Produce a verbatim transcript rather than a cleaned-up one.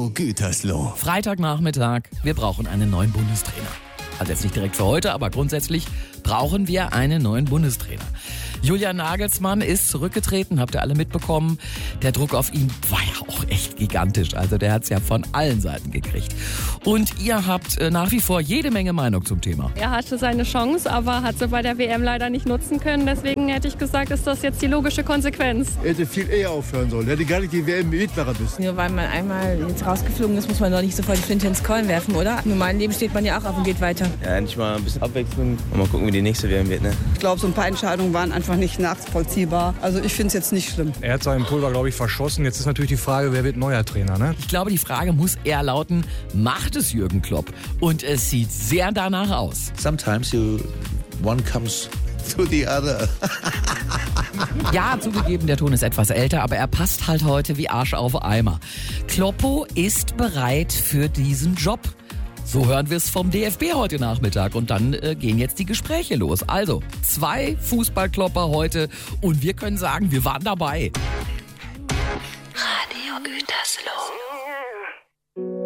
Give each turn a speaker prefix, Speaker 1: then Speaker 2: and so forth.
Speaker 1: Radio Gütersloh.
Speaker 2: Freitagnachmittag, wir brauchen einen neuen Bundestrainer. Also jetzt nicht direkt für heute, aber grundsätzlich brauchen wir einen neuen Bundestrainer. Julian Nagelsmann ist zurückgetreten, habt ihr alle mitbekommen. Der Druck auf ihn war ja auch echt gigantisch. Also der hat es ja von allen Seiten gekriegt. Und ihr habt äh, nach wie vor jede Menge Meinung zum Thema.
Speaker 3: Er hatte seine Chance, aber hat sie bei der W M leider nicht nutzen können. Deswegen hätte ich gesagt, ist das jetzt die logische Konsequenz.
Speaker 4: Er hätte viel eher aufhören sollen. Er hätte gar nicht die W M mitmachen müssen.
Speaker 5: Nur weil man einmal jetzt rausgeflogen ist, muss man doch nicht sofort die Flinte ins Korn werfen, oder? Im normalen Leben steht man ja auch auf und geht weiter.
Speaker 6: Ja, endlich mal ein bisschen Abwechslung und mal gucken, wie die nächste W M wird. Ne?
Speaker 7: Ich glaube, so ein paar Entscheidungen waren einfach nicht nachvollziehbar. Also ich finde es jetzt nicht schlimm.
Speaker 8: Er hat seinen Pulver, glaube ich, verschossen. Jetzt ist natürlich die Frage, wer wird neuer Trainer, ne?
Speaker 2: Ich glaube, die Frage muss eher lauten, macht es Jürgen Klopp? Und es sieht sehr danach aus.
Speaker 1: Sometimes you, one comes to the other.
Speaker 2: Ja, zugegeben, der Ton ist etwas älter, aber er passt halt heute wie Arsch auf Eimer. Kloppo ist bereit für diesen Job. So hören wir es vom D F B heute Nachmittag und dann äh, gehen jetzt die Gespräche los. Also, zwei Fußballklopper heute und wir können sagen, wir waren dabei.
Speaker 9: Radio Gütersloh.